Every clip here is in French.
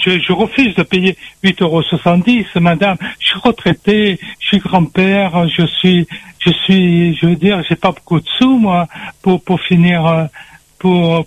je refuse de payer 8,70 €, madame. Je suis retraité, je suis grand-père, je veux dire, j'ai pas beaucoup de sous, moi, pour finir, pour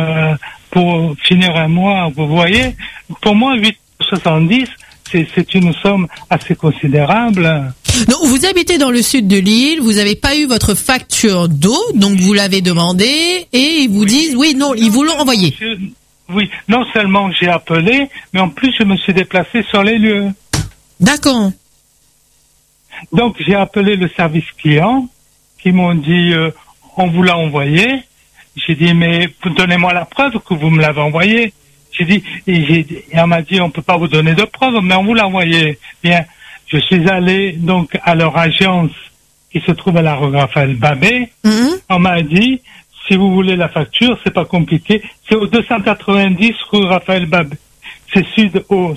finir un mois, vous voyez. Pour moi, 8,70 €, c'est une somme assez considérable. Donc, vous habitez dans le sud de l'île, vous n'avez pas eu votre facture d'eau, donc vous l'avez demandé, et ils vous disent, oui, non, ils vous l'ont envoyé. Oui, non seulement j'ai appelé, mais en plus je me suis déplacé sur les lieux. D'accord. Donc j'ai appelé le service client, qui m'ont dit, on vous l'a envoyé. J'ai dit, mais donnez-moi la preuve que vous me l'avez envoyé. Et on m'a dit, on peut pas vous donner de preuve, mais on vous l'a envoyé. Bien, je suis allé donc à leur agence qui se trouve à la rue Raphaël Babé. On m'a dit, si vous voulez la facture, c'est pas compliqué. C'est au 290 rue Raphaël Babé. C'est sud-haut,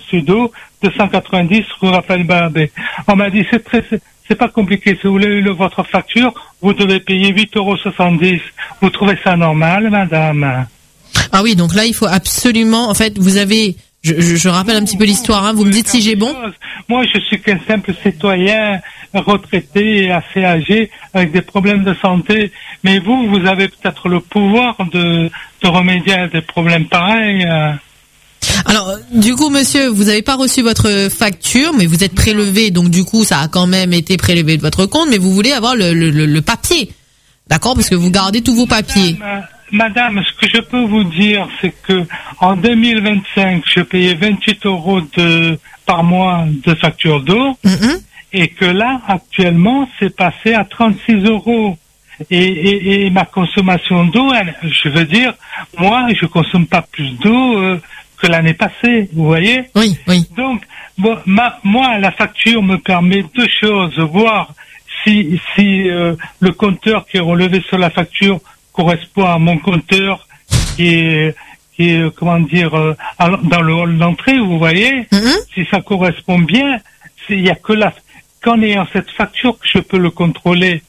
290 rue Raphaël Babé. On m'a dit, c'est pas compliqué. Si vous voulez votre facture, vous devez payer 8,70 €. Vous trouvez ça normal, madame? Ah oui, donc là, il faut absolument, en fait, vous avez, je rappelle un petit peu l'histoire, hein, vous me dites si j'ai bon. Moi, je suis qu'un simple citoyen retraité et assez âgé avec des problèmes de santé. Mais vous avez peut-être le pouvoir de remédier à des problèmes pareils. Alors, du coup, monsieur, vous n'avez pas reçu votre facture, mais vous êtes prélevé, donc du coup, ça a quand même été prélevé de votre compte, mais vous voulez avoir le papier. D'accord? Parce que vous gardez tous vos papiers. Madame, ce que je peux vous dire, c'est que en 2025, je payais 28 € par mois de facture d'eau, et que là, actuellement, c'est passé à 36 €. Et ma consommation d'eau, je veux dire, moi, je consomme pas plus d'eau que l'année passée, vous voyez? Oui, oui. Donc, bon, moi, la facture me permet deux choses, voir si le compteur qui est relevé sur la facture correspond à mon compteur qui est comment dire, dans le hall d'entrée, vous voyez? Si ça correspond bien, il y a que qu'en ayant cette facture que je peux le contrôler.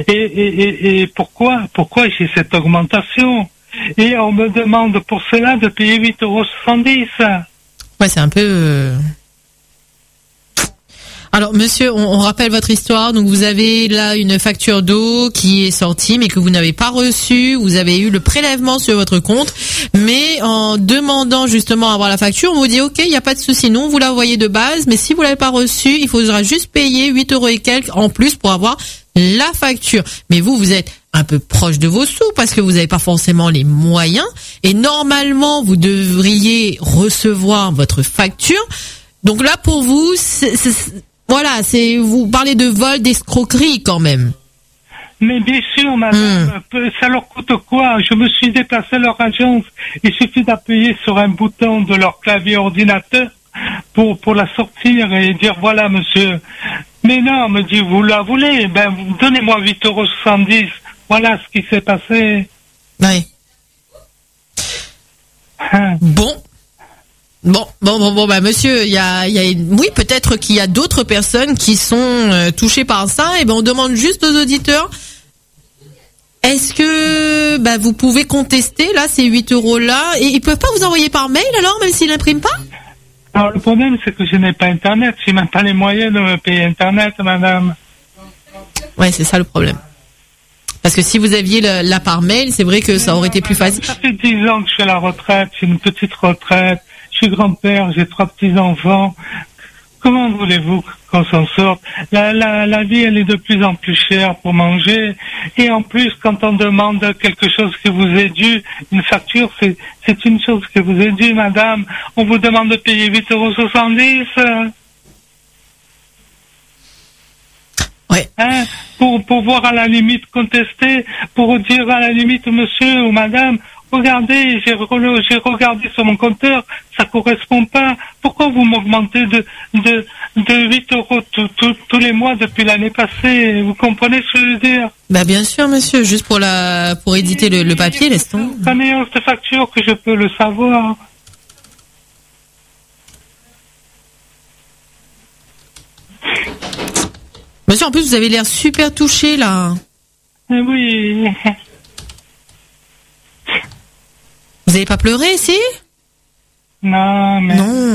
Et pourquoi j'ai cette augmentation? Et on me demande pour cela de payer 8,70 €. Ouais, c'est un peu... Alors, monsieur, on rappelle votre histoire. Donc, vous avez là une facture d'eau qui est sortie, mais que vous n'avez pas reçue. Vous avez eu le prélèvement sur votre compte. Mais en demandant justement à avoir la facture, on vous dit, OK, il n'y a pas de souci. Nous, on vous l'a envoyé de base. Mais si vous l'avez pas reçue, il faudra juste payer 8 € et quelques en plus pour avoir la facture. Mais vous êtes un peu proche de vos sous parce que vous n'avez pas forcément les moyens. Et normalement, vous devriez recevoir votre facture. Donc là, pour vous, voilà, vous parlez de vol, d'escroquerie quand même. Mais bien sûr, madame, ça leur coûte quoi? Je me suis déplacé à leur agence. Il suffit d'appuyer sur un bouton de leur clavier ordinateur pour la sortir et dire voilà, monsieur. Mais non, me dit, vous la voulez? Ben, donnez-moi 8,70 €. Voilà ce qui s'est passé. Oui. Bon, bah, monsieur, oui, peut-être qu'il y a d'autres personnes qui sont touchées par ça. Et ben, on demande juste aux auditeurs, est-ce que, bah, vous pouvez contester, là, ces 8 € là, et ils peuvent pas vous envoyer par mail, alors, même s'ils n'impriment pas? Alors, le problème, c'est que je n'ai pas Internet. Je n'ai même pas les moyens de me payer Internet, madame. Ouais, c'est ça le problème. Parce que si vous aviez la par mail, c'est vrai que ça aurait été plus facile. Ça fait 10 ans que je suis à la retraite. J'ai une petite retraite. Je suis grand-père. J'ai 3 petits-enfants. Comment voulez-vous qu'on s'en sorte? La vie, elle est de plus en plus chère pour manger. Et en plus, quand on demande quelque chose qui vous est dû, une facture, c'est une chose qui vous est due, madame. On vous demande de payer 8,70 €. Ouais. Hein, pour pouvoir à la limite contester, pour dire à la limite monsieur ou madame, regardez, j'ai regardé sur mon compteur, ça correspond pas. Pourquoi vous m'augmentez de 8 € tous les mois depuis l'année passée? Vous comprenez ce que je veux dire? Bah, bien sûr, monsieur, juste pour éditer le papier, laisse tomber. C'est en ayant cette facture que je peux le savoir. Monsieur, en plus, vous avez l'air super touché, là. Oui. Vous avez pas pleuré, si? Non, mais... Non.